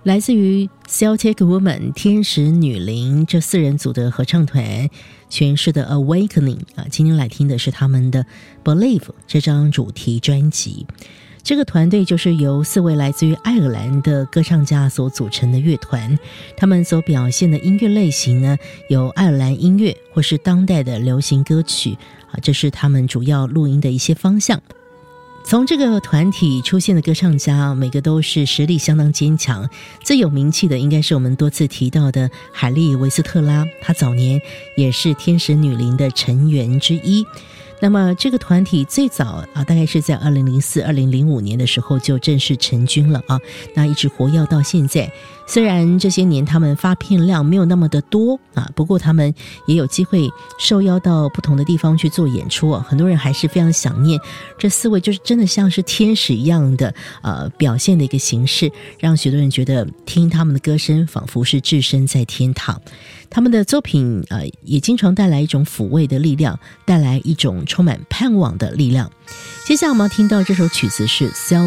来自于 Celtic Woman 天使女灵这4人组的合唱团诠释的 Awakening 今天来听的是他们的 Believe 这张主题专辑。这个团队就是由4位来自于爱尔兰的歌唱家所组成的乐团，他们所表现的音乐类型呢，有爱尔兰音乐或是当代的流行歌曲这是他们主要录音的一些方向。从这个团体出现的歌唱家，每个都是实力相当坚强，最有名气的应该是我们多次提到的海莉·维斯特拉，她早年也是天使女灵的成员之一。那么这个团体最早大概是在2004、2005年的时候就正式成军了那一直活跃到现在。虽然这些年他们发片量没有那么的多不过他们也有机会受邀到不同的地方去做演出很多人还是非常想念这4位，就是真的像是天使一样的表现的一个形式，让许多人觉得听他们的歌声仿佛是置身在天堂。他们的作品也经常带来一种抚慰的力量，带来一种充满盼望的力量。接下来我们要听到这首曲子是